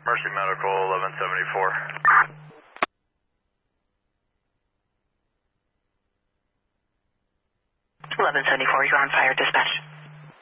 Mercy Medical 1174. 1174, you're on fire, dispatch.